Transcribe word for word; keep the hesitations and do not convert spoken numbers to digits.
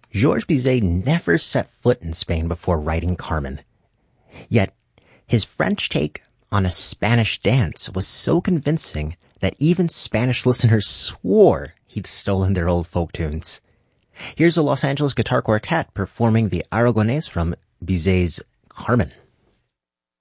Georges Bizet never set foot in Spain before writing Carmen. Yet, his French take on a Spanish dance was so convincing that even Spanish listeners swore he'd stolen their old folk tunes. Here's a Los Angeles guitar quartet performing the Aragonés from Bizet's Carmen.